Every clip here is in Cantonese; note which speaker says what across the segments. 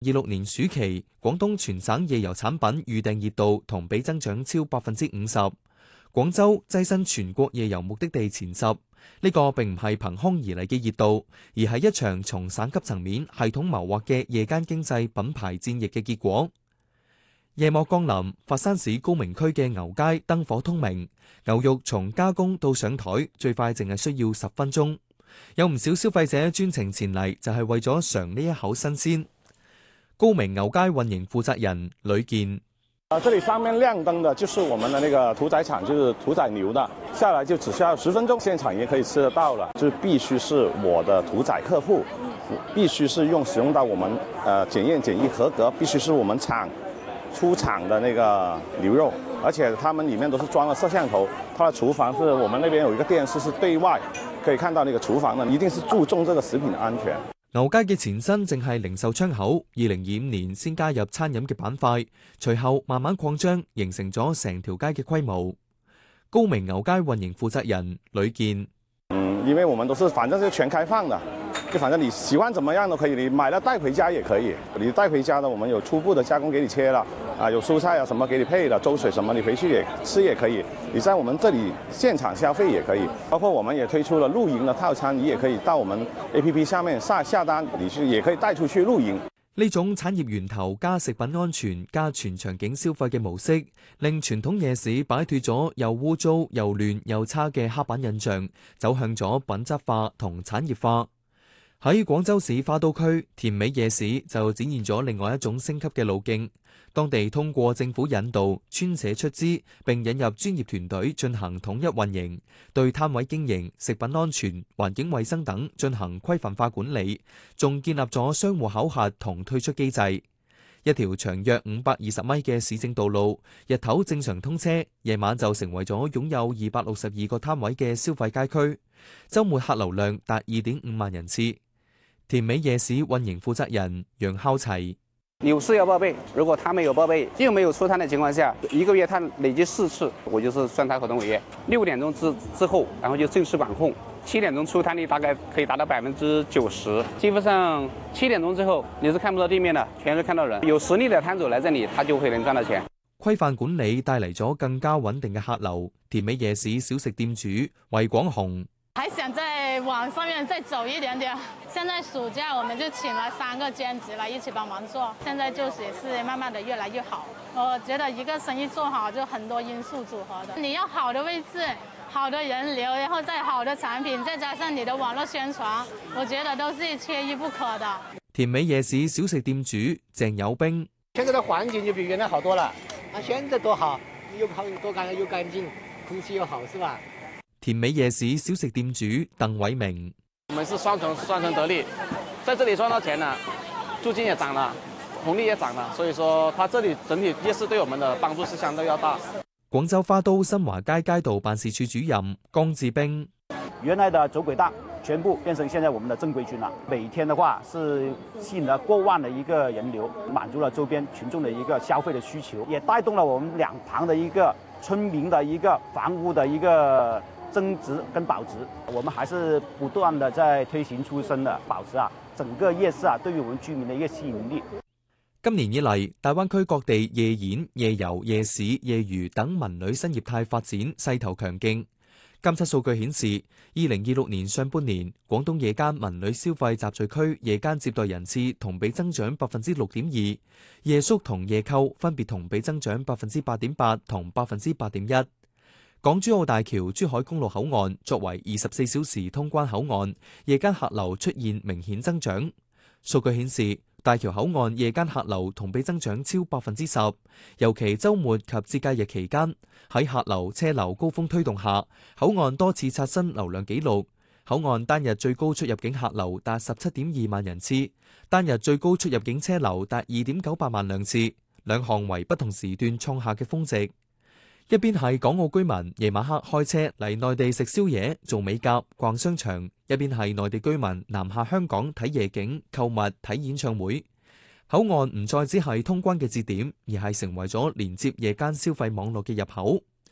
Speaker 1: 2026年暑期，廣東全省夜遊產品預訂熱度同比增長超50%。廣州躋身全國夜遊目的地前10，呢個並唔係憑空而嚟嘅熱度，而係一場從省級層面系統謀劃嘅夜間經濟品牌戰役嘅結果。夜幕降臨，佛山市高明區嘅牛街燈火通明，牛肉從加工到上台最快淨係需要10分鐘。有唔少消費者專程前嚟，就係為咗嘗呢一口新鮮。高明牛街運營負責人呂健。
Speaker 2: 這裏上面亮燈的就是我們的那個屠宰場，就是屠宰牛的，下來就只需要10分鐘，現場也可以吃得到了。就是必須是我的屠宰客戶，必須是使用到我們檢驗檢疫合格，必須是我們廠出廠的那個牛肉，而且他們裏面都是裝了攝像頭，它的廚房是我們那邊有一個電視是對外可以看到那個廚房的，一定是注重這個食品的安全。
Speaker 1: 牛街嘅前身正係零售窗口，2025年先加入餐飲嘅板塊，隨後慢慢擴張，形成咗成條街嘅規模。高明牛街運營負責人呂健。
Speaker 2: 因為我們都是反正是全開放的，就反正你喜歡怎麼樣都可以，你買了帶回家也可以。你帶回家的我們有初步的加工給你切了，有蔬菜啊什麼給你配了，粥水什麼你回去也吃也可以。你在我們這裏現場消費也可以，包括我們也推出了露營的套餐，你也可以到我們 APP 下面下單，你去也可以帶出去露營。
Speaker 1: 呢種產業源頭加食品安全加全場景消費嘅模式，令傳統夜市擺脫咗又污糟又亂又差嘅刻板印象，走向咗品質化同產業化。喺廣州市花都區田尾夜市就展現咗另外一種升級嘅路徑。當地通過政府引導、村社出資，並引入專業團隊進行統一運營，對攤位經營、食品安全、環境衛生等進行規範化管理，仲建立咗商戶考核同退出機制。一條長約520米嘅市政道路，日頭正常通車，夜晚就成為咗擁有262個攤位嘅消費街區，週末客流量達2.5萬人次。田尾夜市運營負責人楊孝齊。
Speaker 3: 有事要報備，如果他沒有報備，又沒有出攤的情況下，1個月他累計4次，我就是算他合同違約。6點鐘之後，然後就正式管控。7點鐘出攤率大概可以達到90%，基本上7點鐘之後你是看不到地面的，全是看到人。有實力的攤主來這裡，他就會能賺到錢。
Speaker 1: 規範管理帶嚟咗更加穩定嘅客流。田尾夜市小食店主魏廣雄。
Speaker 4: 還想在網上面再走一點點。現在暑假我們就請了3個兼職來一起幫忙做，現在就是也是慢慢的越來越好。我覺得一個生意做好就很多因素組合的，你要好的位置、好的人流，然後再好的產品，再加上你的網絡宣傳，我覺得都是缺一不可的。
Speaker 1: 田尾夜市小食店主鄭友兵。
Speaker 5: 現在的環境就比原來好多了，現在多好，又好多乾又乾淨，空氣又好，是吧？
Speaker 1: 田尾夜市小食店主鄧偉明。
Speaker 3: 我們是雙重得利，在這裡賺到錢了，租金也漲了，紅利也漲了，所以說它這裡整體夜市對我們的幫助是相對要大。
Speaker 1: 廣州花都新華街街道辦事處主任江志兵。
Speaker 6: 原來的走鬼檔全部變成現在我們的正規軍了，每天的話是吸引了過萬的一個人流，滿足了周邊群眾的一個消費的需求，也帶動了我們兩旁的一個村民的一個房屋的一個增值跟保值。我們還是不斷的在推行出生的保持整個夜市對於我們居民的一個吸引力。
Speaker 1: 今年以嚟，大灣區各地夜演、夜遊、夜市、夜娛等文旅新業態發展勢頭強勁。監測數據顯示，2026年上半年，廣東夜間文旅消費集聚區夜間接待人次同比增長6.2%，夜宿同夜購分別同比增長8.8%同8.1%。港珠澳大橋珠海公路口岸作為24小時通關口岸，夜間客流出現明顯增長。數據顯示，大橋口岸夜間客流同比增長超10%，尤其週末及節假日期間，喺客流車流高峰推動下，口岸多次刷新流量紀錄。口岸單日最高出入境客流達17.2萬人次，單日最高出入境車流達2.98萬輛次，兩項為不同時段創下嘅峰值。一邊係港澳居民夜晚黑開車嚟內地食宵夜、做美甲、逛商場；一邊係內地居民南下香港睇夜景、購物、睇演唱會。口岸唔再只係通關嘅節點，而係成為咗連接夜間消費網絡嘅入口。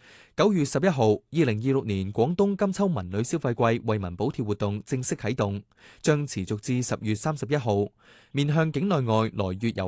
Speaker 1: 9月11號，2026年廣東金秋文旅消費季惠民補貼活動正式啟動，將持續至10月31號，面向境內外來粵遊